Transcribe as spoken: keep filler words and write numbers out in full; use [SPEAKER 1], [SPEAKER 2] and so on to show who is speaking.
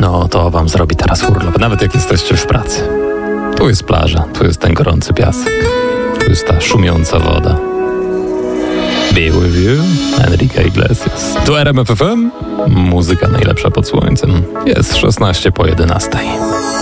[SPEAKER 1] No to wam zrobi teraz urlop, nawet jak jesteście w pracy. Tu jest plaża, tu jest ten gorący piasek, tu jest ta szumiąca woda. Be with you, Enrique Iglesias. Tu R M F F M, muzyka najlepsza pod słońcem. Jest szesnaście po jedenastej.